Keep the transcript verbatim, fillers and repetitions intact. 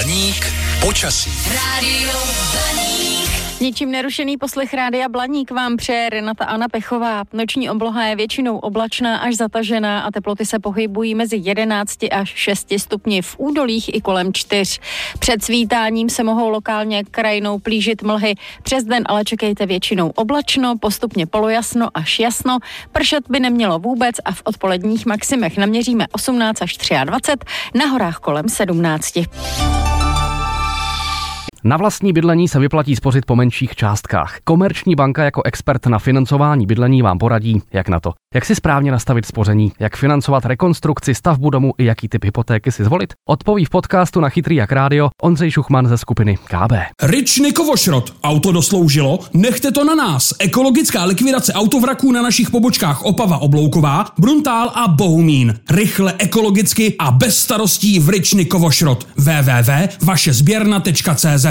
Blaník počasí. Rádio Blaník. Ničím nerušený poslech Rádia Blaník vám přeje Renata Anna Pechová. Noční obloha je většinou oblačná až zatažená a teploty se pohybují mezi jedenácti až šesti stupni, v údolích i kolem čtyř. Před svítáním se mohou lokálně krajinou plížit mlhy. Přes den ale čekejte většinou oblačno, postupně polojasno až jasno. Pršet by nemělo vůbec a v odpoledních maximech naměříme osmnáct až dvacet tři, na horách kolem sedmnáct. Na vlastní bydlení se vyplatí spořit po menších částkách. Komerční banka jako expert na financování bydlení vám poradí, jak na to. Jak si správně nastavit spoření, jak financovat rekonstrukci, stavbu domu i jaký typ hypotéky si zvolit? Odpoví v podcastu na Chytrý jak rádio Ondřej Šuchman ze skupiny K B. Ryčny Kovošrot. Auto dosloužilo? Nechte to na nás. Ekologická likvidace autovraků na našich pobočkách Opava Oblouková, Bruntál a Bohumín. Rychle, ekologicky a bez starostí v Ryčny Kovošrot. w w w tečka vaše sběrna tečka cé zet